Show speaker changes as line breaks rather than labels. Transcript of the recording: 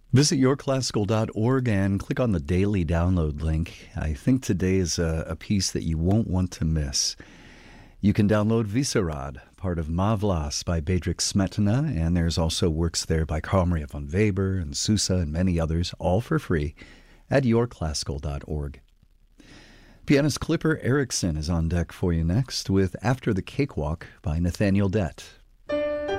Visit yourclassical.org and click on the daily download link. I think today is a piece that you won't want to miss. You can download Visarad, part of Mavlas by Bedřich Smetana, and there's also works there by Carl Maria von Weber and Sousa and many others, all for free at yourclassical.org. Pianist Clipper Erickson is on deck for you next with After the Cakewalk by Nathaniel Dett.